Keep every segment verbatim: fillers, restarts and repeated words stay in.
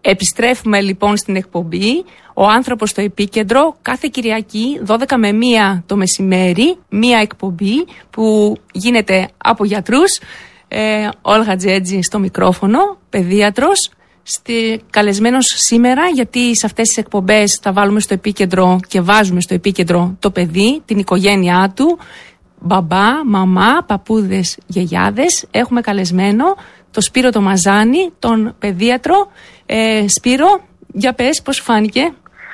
Επιστρέφουμε λοιπόν στην εκπομπή «Ο άνθρωπος στο επίκεντρο», κάθε Κυριακή δώδεκα με μία το μεσημέρι, μία εκπομπή που γίνεται από γιατρούς. ε, Όλγα Τζέτζη στο μικρόφωνο, παιδίατρος, στη, καλεσμένος σήμερα, γιατί σε αυτές τις εκπομπές θα βάλουμε στο επίκεντρο και βάζουμε στο επίκεντρο το παιδί, την οικογένειά του, μπαμπά, μαμά, παππούδες, γιαγιάδες. Έχουμε καλεσμένο το Σπύρο το Μαζάνη, τον παιδίατρο. ε, Σπύρο, για πες πώς φάνηκε.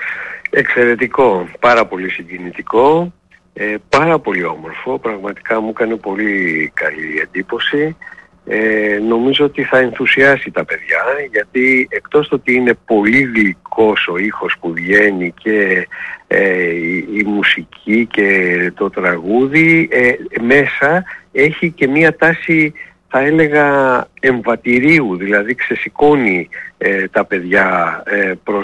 Εξαιρετικό, πάρα πολύ συγκινητικό, ε, πάρα πολύ όμορφο, πραγματικά μου έκανε πολύ καλή εντύπωση. Ε, νομίζω ότι θα ενθουσιάσει τα παιδιά, γιατί εκτός το ότι είναι πολύ γλυκός ο ήχος που βγαίνει και ε, η, η μουσική και το τραγούδι, ε, μέσα έχει και μία τάση, θα έλεγα, εμβατηρίου, δηλαδή ξεσηκώνει ε, τα παιδιά ε, προς,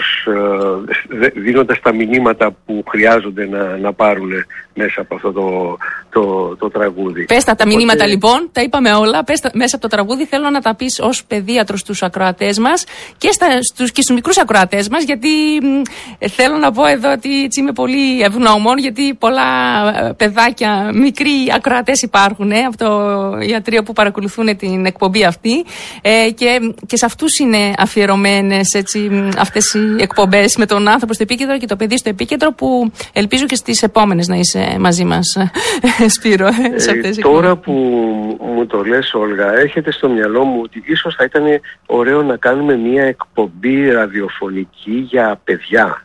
ε, δίνοντας τα μηνύματα που χρειάζονται να, να πάρουν μέσα από αυτό το, το, το τραγούδι. Πες τα, τα Οπότε... μηνύματα λοιπόν, τα είπαμε όλα. Πες τα, μέσα από το τραγούδι θέλω να τα πεις ως παιδίατρος στους ακροατές μας και, στα, στους, και στους μικρούς ακροατές μας, γιατί ε, θέλω να πω εδώ ότι έτσι είμαι πολύ ευγνώμων, γιατί πολλά παιδάκια, μικροί ακροατές υπάρχουν ε, από το ιατρείο που παρακολουθούν την εκπομπή αυτή ε, και, και σε αυτούς είναι αφιερωμένες έτσι, αυτές οι εκπομπές με τον άνθρωπο στο επίκεντρο και το παιδί στο επίκεντρο, που ελπίζω και στις επόμενες να είσαι μαζί μας, Σπύρο. Ε, σε αυτές ε, τώρα που μου το λες, Όλγα, έρχεται στο μυαλό μου ότι ίσως θα ήταν ωραίο να κάνουμε μια εκπομπή ραδιοφωνική για παιδιά.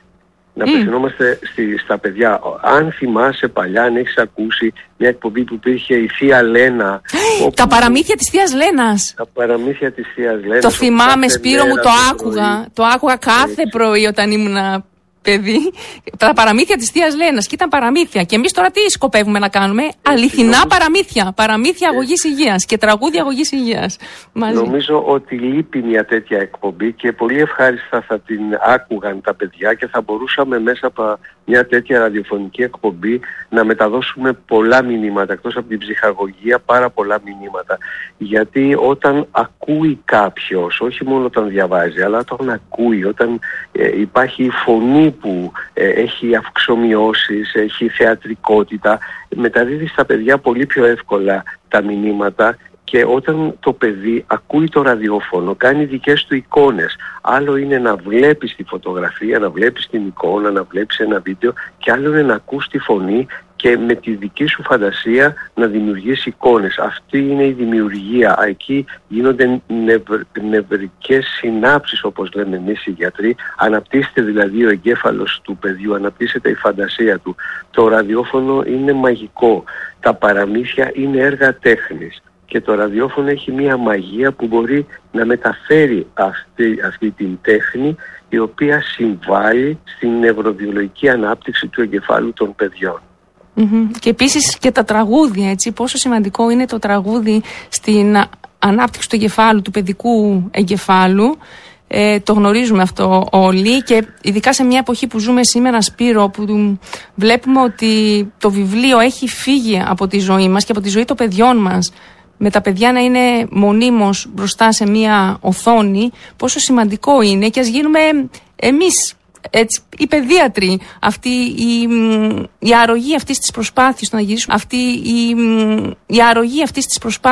Να mm. απευθυνόμαστε στη, στα παιδιά. Αν θυμάσαι παλιά, αν έχεις ακούσει μια εκπομπή που υπήρχε η Θεία Λένα. Όπου... Τα παραμύθια της Θείας Λένας. Τα παραμύθια της Θείας Λένας. Το θυμάμαι, Σπύρο μου, το άκουγα. Πρωί. Το άκουγα κάθε Έτσι. πρωί όταν ήμουν παιδί. Τα παραμύθια της Θείας Λένας. Και ήταν παραμύθια. Και εμείς τώρα τι σκοπεύουμε να κάνουμε? Έτσι, αληθινά νομίζω... παραμύθια. Παραμύθια αγωγής υγείας και τραγούδια αγωγής υγείας. Μαζί. Νομίζω ότι λείπει μια τέτοια εκπομπή και πολύ ευχάριστα θα την άκουγαν τα παιδιά και θα μπορούσαμε μέσα από μια τέτοια ραδιοφωνική εκπομπή να μεταδώσουμε πολλά μηνύματα, εκτός από την ψυχαγωγία, πάρα πολλά μηνύματα. Γιατί όταν ακούει κάποιος, όχι μόνο όταν διαβάζει, αλλά όταν ακούει, όταν ε, υπάρχει η φωνή που ε, έχει αυξομοιώσεις, έχει θεατρικότητα, μεταδίδει στα παιδιά πολύ πιο εύκολα τα μηνύματα. Και όταν το παιδί ακούει το ραδιόφωνο, κάνει δικές του εικόνες. Άλλο είναι να βλέπεις τη φωτογραφία, να βλέπεις την εικόνα, να βλέπεις ένα βίντεο, και άλλο είναι να ακούς τη φωνή και με τη δική σου φαντασία να δημιουργείς εικόνες. Αυτή είναι η δημιουργία. Εκεί γίνονται νευ, νευρικές συνάψεις, όπως λέμε εμείς οι γιατροί. Αναπτύσσεται δηλαδή ο εγκέφαλος του παιδιού, αναπτύσσεται η φαντασία του. Το ραδιόφωνο είναι μαγικό. Τα παραμύθια είναι έργα τέχνης. Και το ραδιόφωνο έχει μία μαγεία που μπορεί να μεταφέρει αυτή, αυτή την τέχνη, η οποία συμβάλλει στην νευροβιολογική ανάπτυξη του εγκεφάλου των παιδιών. Mm-hmm. Και επίσης και τα τραγούδια, έτσι, πόσο σημαντικό είναι το τραγούδι στην ανάπτυξη του εγκεφάλου, του παιδικού εγκεφάλου. Ε, το γνωρίζουμε αυτό όλοι, και ειδικά σε μια εποχή που ζούμε σήμερα, Σπύρο, που βλέπουμε ότι το βιβλίο έχει φύγει από τη ζωή μας και από τη ζωή των παιδιών μας, με τα παιδιά να είναι μονίμως μπροστά σε μια οθόνη, πόσο σημαντικό είναι, και ας γίνουμε εμείς, έτσι, οι παιδίατροι, αυτή η, η αρρωγή αυτής της προσπάθειας, να γυρίσουμε, αυτή η, η αρρωγή αυτής της προσπάθειας